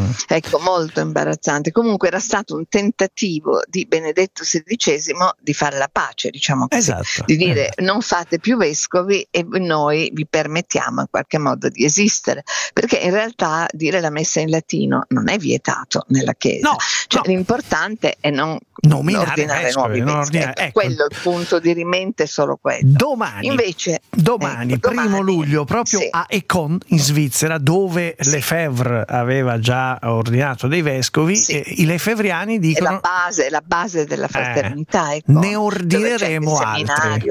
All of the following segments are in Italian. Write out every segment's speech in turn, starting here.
Ecco, molto imbarazzante. Comunque era stato un tentativo di Benedetto XVI di fare la pace, diciamo così, di dire non fate più vescovi e noi vi permettiamo in qualche modo di esistere, perché in realtà dire la messa in latino non è vietato nella Chiesa, l'importante è non ordinare nuovi vescovi. Ecco. Quello è il punto di rimente, solo quello. Domani, ecco, 1 luglio, proprio a Écon in Svizzera, dove Lefebvre aveva già ordinato dei vescovi, i lefebvriani dicono è la base della fraternità, ne ordineremo altri.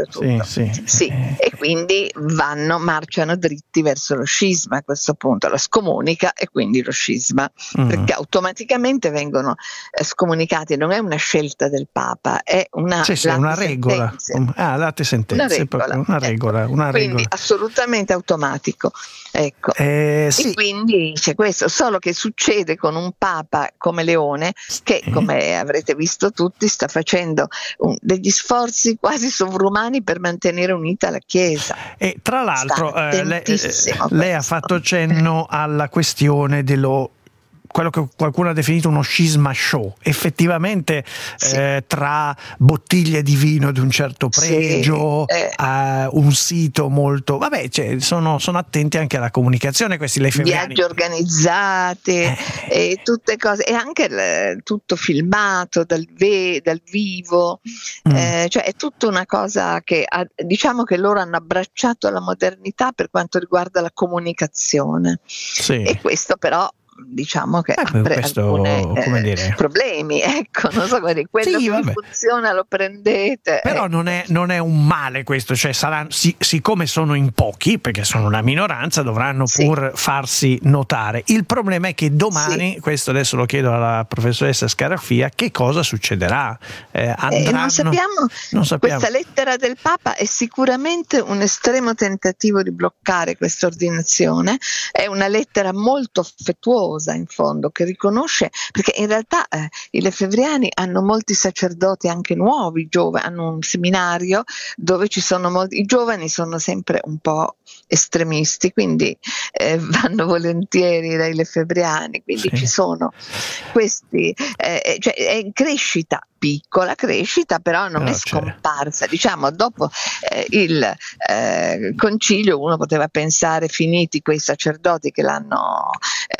E quindi marciano dritti verso lo scisma a questo punto, la scomunica e quindi lo scisma, perché automaticamente vengono scomunicati, non è una scelta del Papa, è una regola. Latte sentenze, una regola. Quindi assolutamente automatico. Ecco. E quindi c'è questo, solo che succede con un Papa come Leone, che come avrete visto tutti sta facendo degli sforzi quasi sovrumani per mantenere unita la Chiesa. E tra l'altro lei ha fatto cenno alla questione quello che qualcuno ha definito uno scisma show, effettivamente tra bottiglie di vino di un certo pregio, un sito molto sono attenti anche alla comunicazione questi lefebvriani, viaggi organizzati e tutte cose, e anche tutto filmato dal vivo, cioè è tutta una cosa che diciamo che loro hanno abbracciato la modernità per quanto riguarda la comunicazione, e questo però diciamo che apre alcuni problemi, ecco, non so, quello che funziona lo prendete, però non è un male questo, cioè siccome sono in pochi, perché sono una minoranza, dovranno pur farsi notare. Il problema è che domani, questo adesso lo chiedo alla professoressa Scaraffia, che cosa succederà? Non sappiamo. Questa lettera del Papa è sicuramente un estremo tentativo di bloccare questa ordinazione, è una lettera molto affettuosa in fondo, che riconosce, perché in realtà i lefebvriani hanno molti sacerdoti anche nuovi, hanno un seminario dove ci sono molti, i giovani sono sempre un po' estremisti, quindi vanno volentieri dai lefebvriani, quindi ci sono questi, cioè è in crescita, piccola crescita, però non è scomparsa, diciamo, dopo il concilio uno poteva pensare, finiti quei sacerdoti che l'hanno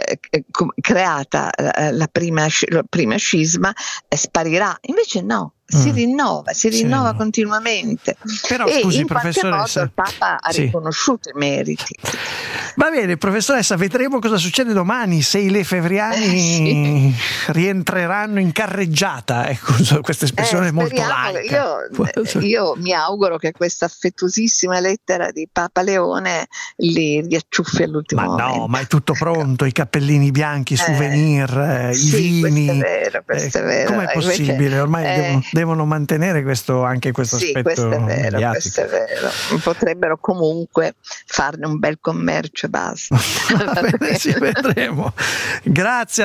creata la prima scisma, sparirà, invece no, si rinnova continuamente. Però scusi, in qualche modo il Papa ha riconosciuto i meriti. Va bene, professoressa, vedremo cosa succede domani, se i lefebvriani rientreranno in carreggiata, ecco, questa espressione molto laica. Io mi auguro che questa affettuosissima lettera di Papa Leone li riacciuffi all'ultimo momento. Ma è tutto pronto, i cappellini bianchi, souvenir, i vini. Questo è vero. Com'è possibile? Ormai devono mantenere questo aspetto questo è vero, mediatico. questo è vero. Potrebbero comunque farne un bel commercio e basta. Va bene, ci vedremo. Grazie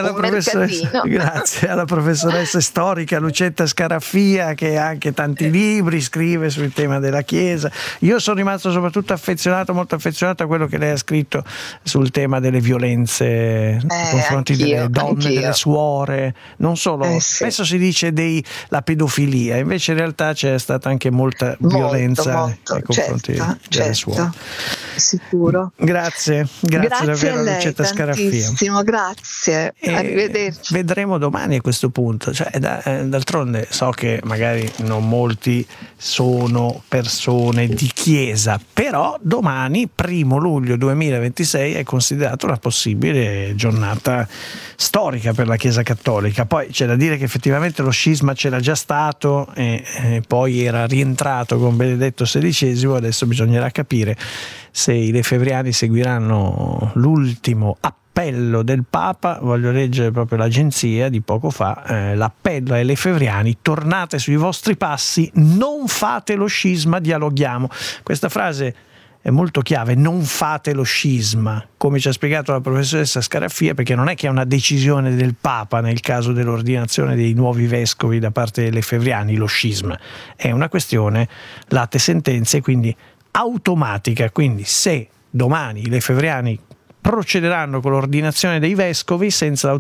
alla professoressa storica Lucetta Scaraffia, che ha anche tanti libri, scrive sul tema della Chiesa. Io sono rimasto soprattutto molto affezionato a quello che lei ha scritto sul tema delle violenze nei confronti delle donne, delle suore, non solo, spesso si dice la pedofilia, invece in realtà c'è stata anche molta violenza nei confronti delle suore. Sicuro. Grazie davvero a Lucetta Scaraffia. Grazie, arrivederci. Vedremo domani a questo punto, cioè, d'altronde so che magari non molti sono persone di chiesa, però domani 1 luglio 2026 è considerato una possibile giornata storica per la Chiesa Cattolica. Poi c'è da dire che effettivamente lo scisma c'era già stato e poi era rientrato con Benedetto XVI, adesso bisognerà capire se i lefebvriani seguiranno l'ultimo appello del Papa. Voglio leggere proprio l'agenzia di poco fa, l'appello ai lefebvriani: tornate sui vostri passi, non fate lo scisma, dialoghiamo. Questa frase è molto chiave, non fate lo scisma, come ci ha spiegato la professoressa Scaraffia, perché non è che è una decisione del Papa nel caso dell'ordinazione dei nuovi vescovi da parte dei lefebvriani, lo scisma è una questione latte sentenze, quindi automatica. Quindi se domani i lefebvriani procederanno con l'ordinazione dei vescovi senza